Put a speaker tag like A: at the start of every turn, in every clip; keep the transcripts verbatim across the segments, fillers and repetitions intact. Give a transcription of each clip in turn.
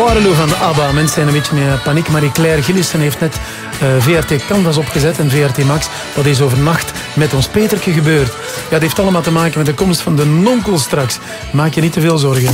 A: Waterloo van ABBA. Mensen zijn een beetje in paniek. Marie-Claire Gillissen heeft net uh, V R T Canvas opgezet en V R T Max. Wat is overnacht met ons Peterke gebeurd? Ja, het heeft allemaal te maken met de komst van de nonkel straks. Maak je niet te veel zorgen.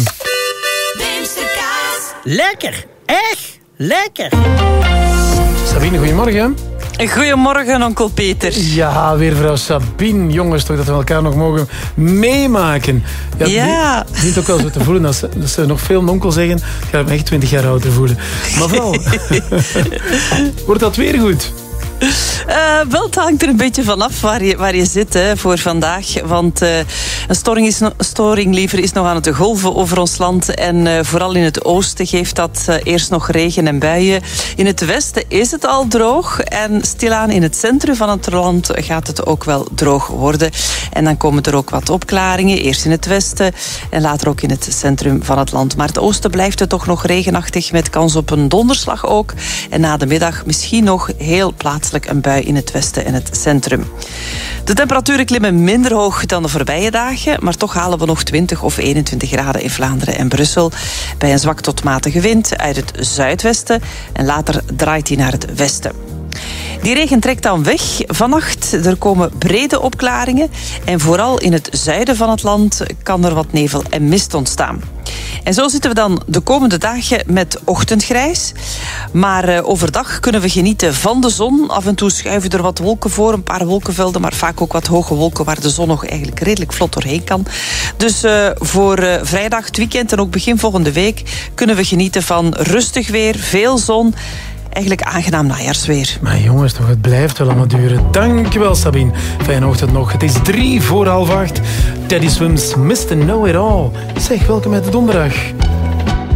B: Lekker, echt lekker.
A: Sabine, goedemorgen.
C: Goedemorgen, onkel Peter.
A: Ja, weer vrouw Sabine. Jongens, toch dat we elkaar nog mogen meemaken. Ja,
C: ja.
A: Het dient ook wel zo te voelen. Als ze, als ze nog veel nonkel zeggen, ga ik me echt twintig jaar ouder voelen. Maar vooral, wordt dat weer goed?
C: Uh, wel, het hangt er een beetje vanaf waar je, waar je zit hè, voor vandaag. Want uh, een storing, is no- storing liever is nog aan het golven over ons land. En uh, vooral in het oosten geeft dat uh, eerst nog regen en buien. In het westen is het al droog. En stilaan in het centrum van het land gaat het ook wel droog worden. En dan komen er ook wat opklaringen. Eerst in het westen en later ook in het centrum van het land. Maar het oosten blijft het toch nog regenachtig met kans op een donderslag ook. En na de middag misschien nog heel plaatselijk een bui in het westen en het centrum. De temperaturen klimmen minder hoog dan de voorbije dagen, maar toch halen we nog twintig of eenentwintig graden in Vlaanderen en Brussel. Bij een zwak tot matige wind uit het zuidwesten en later draait die naar het westen. Die regen trekt dan weg vannacht. Er komen brede opklaringen en vooral in het zuiden van het land kan er wat nevel en mist ontstaan. En zo zitten we dan de komende dagen met ochtendgrijs. Maar uh, overdag kunnen we genieten van de zon. Af en toe schuiven er wat wolken voor, een paar wolkenvelden, maar vaak ook wat hoge wolken waar de zon nog eigenlijk redelijk vlot doorheen kan. Dus uh, voor uh, vrijdag, het weekend en ook begin volgende week kunnen we genieten van rustig weer, veel zon. Eigenlijk aangenaam najaarsweer.
A: Maar jongens, toch, het blijft wel allemaal duren. Dankjewel, Sabine. Fijne ochtend nog. Het is drie voor half acht. Teddy Swims, mister Know It All. Zeg, welkom uit de donderdag.